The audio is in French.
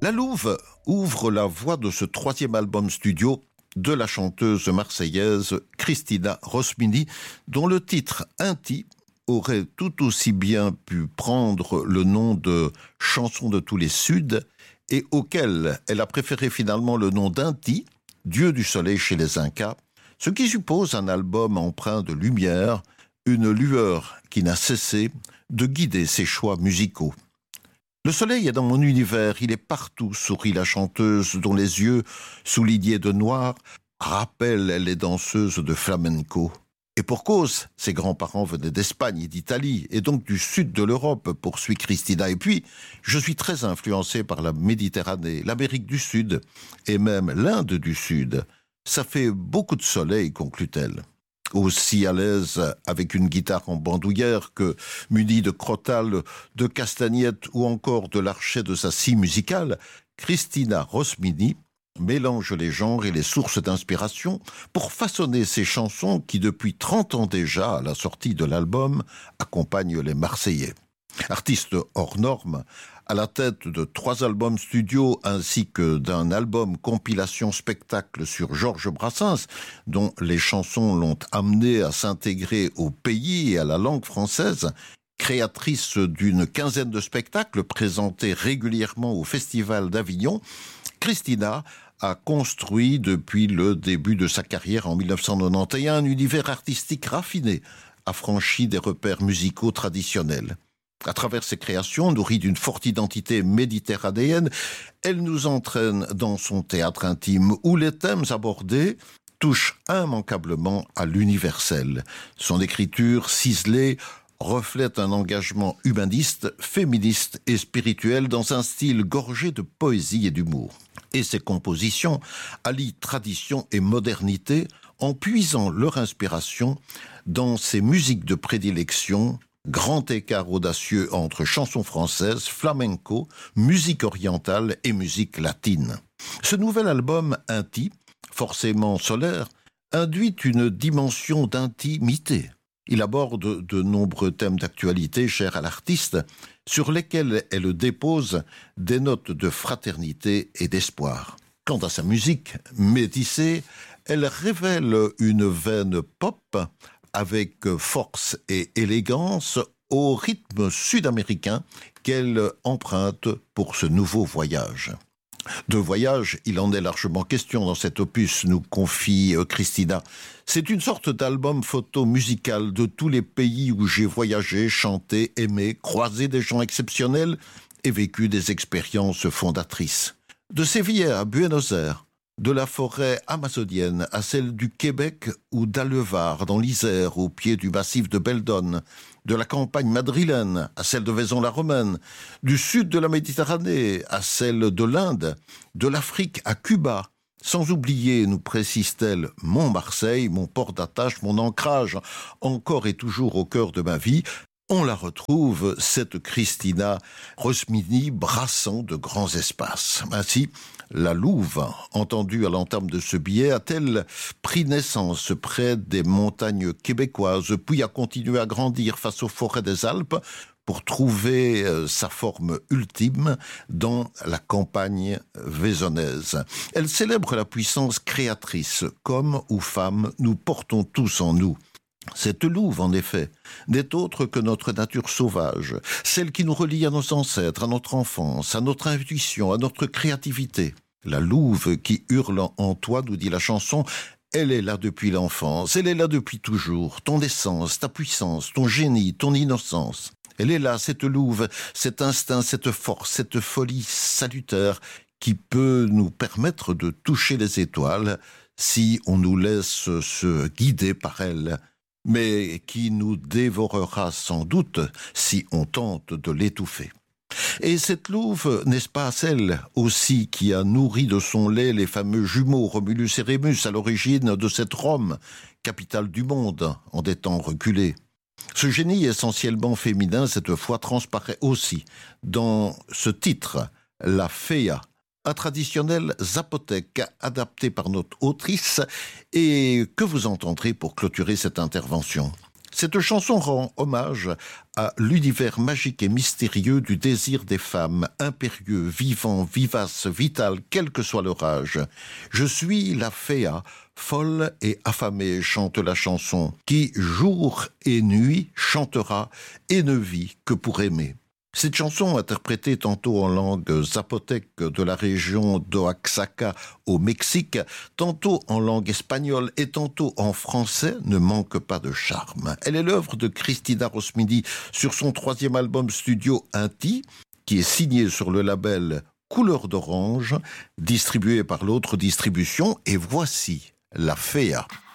La Louve ouvre la voie de ce troisième album studio de la chanteuse marseillaise Christina Rosmini, dont le titre Inti aurait tout aussi bien pu prendre le nom de Chanson de tous les Suds et auquel elle a préféré finalement le nom d'Inti, dieu du soleil chez les Incas, ce qui suppose un album empreint de lumière, une lueur qui n'a cessé de guider ses choix musicaux. Le soleil est dans mon univers, il est partout, sourit la chanteuse dont les yeux, soulignés de noir, rappellent les danseuses de flamenco. Et pour cause, ses grands-parents venaient d'Espagne et d'Italie, et donc du sud de l'Europe, poursuit Christina. Et puis, je suis très influencé par la Méditerranée, l'Amérique du Sud, et même l'Inde du Sud. Ça fait beaucoup de soleil, conclut-elle. Aussi à l'aise avec une guitare en bandoulière que munie de crotales, de castagnettes ou encore de l'archet de sa scie musicale, Christina Rosmini mélange les genres et les sources d'inspiration pour façonner ses chansons qui, depuis 30 ans déjà, à la sortie de l'album, accompagnent les Marseillais. Artiste hors norme, à la tête de 3 albums studio ainsi que d'un album compilation spectacle sur Georges Brassens, dont les chansons l'ont amené à s'intégrer au pays et à la langue française, créatrice d'une quinzaine de spectacles présentés régulièrement au Festival d'Avignon, Christina a construit depuis le début de sa carrière en 1991 un univers artistique raffiné, affranchi des repères musicaux traditionnels. À travers ses créations, nourries d'une forte identité méditerranéenne, elle nous entraîne dans son théâtre intime où les thèmes abordés touchent immanquablement à l'universel. Son écriture ciselée reflète un engagement humaniste, féministe et spirituel dans un style gorgé de poésie et d'humour. Et ses compositions allient tradition et modernité en puisant leur inspiration dans ses musiques de prédilection. Grand écart audacieux entre chansons françaises, flamenco, musique orientale et musique latine. Ce nouvel album, Inti, forcément solaire, induit une dimension d'intimité. Il aborde de nombreux thèmes d'actualité chers à l'artiste, sur lesquels elle dépose des notes de fraternité et d'espoir. Quant à sa musique, métissée, elle révèle une veine pop avec force et élégance au rythme sud-américain qu'elle emprunte pour ce nouveau voyage. De voyage, il en est largement question dans cet opus, nous confie Christina. C'est une sorte d'album photo musical de tous les pays où j'ai voyagé, chanté, aimé, croisé des gens exceptionnels et vécu des expériences fondatrices. De Séville à Buenos Aires, de la forêt amazonienne à celle du Québec ou d'Allevar dans l'Isère au pied du massif de Beldon, de la campagne madrilène à celle de Vaison-la-Romaine, du sud de la Méditerranée à celle de l'Inde, de l'Afrique à Cuba, sans oublier, nous précise-t-elle, mon Marseille, mon port d'attache, mon ancrage, encore et toujours au cœur de ma vie. On la retrouve, cette Christina Rosmini, brassant de grands espaces. Ainsi, la Louve, entendue à l'entame de ce billet, a-t-elle pris naissance près des montagnes québécoises, puis a continué à grandir face aux forêts des Alpes pour trouver sa forme ultime dans la campagne vaisonnaise. Elle célèbre la puissance créatrice, qu'hommes ou femmes, nous portons tous en nous. Cette louve, en effet, n'est autre que notre nature sauvage, celle qui nous relie à nos ancêtres, à notre enfance, à notre intuition, à notre créativité. La louve qui hurle en toi, nous dit la chanson, elle est là depuis l'enfance, elle est là depuis toujours, ton essence, ta puissance, ton génie, ton innocence. Elle est là, cette louve, cet instinct, cette force, cette folie salutaire qui peut nous permettre de toucher les étoiles si on nous laisse se guider par elle, mais qui nous dévorera sans doute si on tente de l'étouffer. Et cette louve, n'est-ce pas celle aussi qui a nourri de son lait les fameux jumeaux Romulus et Rémus à l'origine de cette Rome, capitale du monde en des temps reculés? Ce génie essentiellement féminin, cette fois, transparaît aussi dans ce titre, La Fea, un traditionnel zapotèque adapté par notre autrice et que vous entendrez pour clôturer cette intervention. Cette chanson rend hommage à l'univers magique et mystérieux du désir des femmes, impérieux, vivant, vivace, vital, quel que soit leur âge. Je suis la Féa, folle et affamée, chante la chanson, qui jour et nuit chantera et ne vit que pour aimer. Cette chanson, interprétée tantôt en langue zapotèque de la région d'Oaxaca au Mexique, tantôt en langue espagnole et tantôt en français, ne manque pas de charme. Elle est l'œuvre de Cristina Rosmini sur son 3e album studio Inti, qui est signé sur le label Couleur d'Orange, distribué par l'autre distribution, et voici La Féa.